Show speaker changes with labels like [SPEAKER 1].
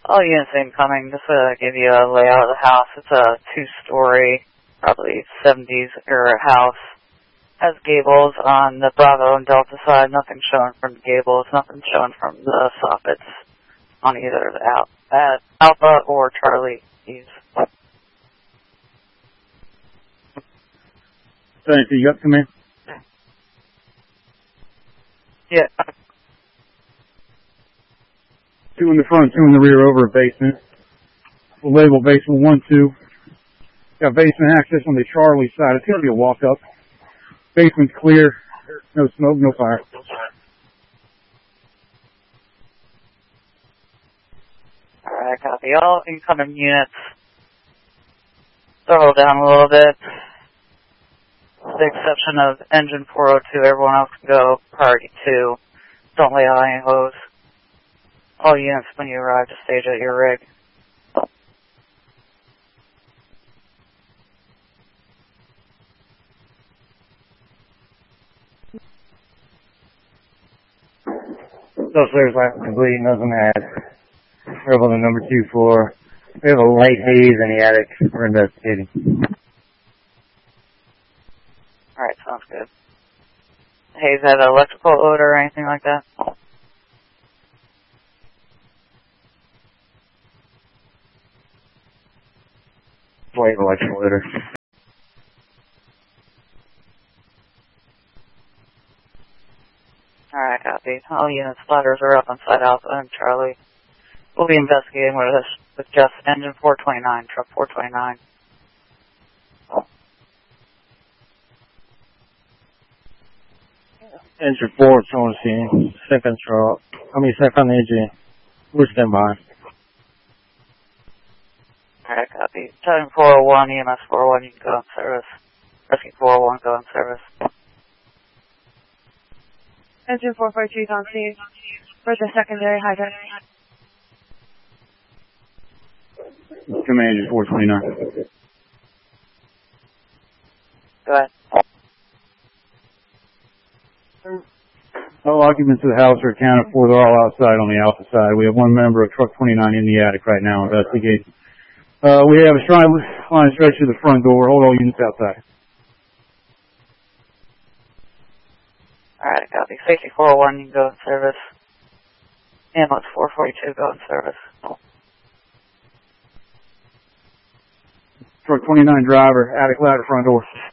[SPEAKER 1] All units incoming. Just to give you a layout of the house. It's a 2-story, probably 70s era house. Has gables on the Bravo and Delta side. Nothing shown from the gables. Nothing shown from the soffits on either the Alpha or Charlie E's.
[SPEAKER 2] So anything you got to me?
[SPEAKER 1] Yeah.
[SPEAKER 2] 2 in the front, 2 in the rear over a basement. We'll label basement 1, 2. Got basement access on the Charlie side. It's going to be a walk-up. Basement's clear. No smoke, no fire.
[SPEAKER 1] Alright, copy. All incoming units. Throttle down a little bit. With the exception of engine 402, everyone else can go priority 2. Don't lay out any hose. All units, when you arrive, just stage at your rig.
[SPEAKER 3] So flares left complete, nothing to add. We're up on the number 2 floor. We have a light haze in the attic. We're investigating.
[SPEAKER 1] Alright, sounds good. Haze had an electrical odor or anything like that?
[SPEAKER 3] White electrical odor.
[SPEAKER 1] Alright, copy. All units, ladders are up on site Alpha and Charlie. We'll be investigating with just engine 429, truck 429.
[SPEAKER 3] Engine 4, it's on scene. Second engine. We're standby.
[SPEAKER 1] Alright, copy. Time 401, EMS 401, you can go in service. Rescue 401, go in service.
[SPEAKER 4] Engine 442 is on scene for the secondary hydrant.
[SPEAKER 2] Command Engine 429.
[SPEAKER 1] Go ahead.
[SPEAKER 2] All occupants of the house are accounted for. They're all outside on the Alpha side. We have one member of Truck 29 in the attic right now investigating. We have a strong line stretch to the front door. Hold all units outside.
[SPEAKER 1] Alright, copy. Safety 401, you can go in service. Ambulance 442, go in service.
[SPEAKER 2] Truck 29 driver, attic ladder, front door.